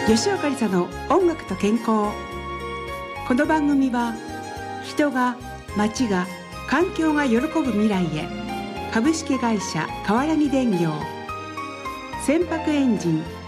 吉岡里帆の音楽と健康。この番組は人が街が環境が喜ぶ未来へ、株式会社川原木電業、船舶エンジン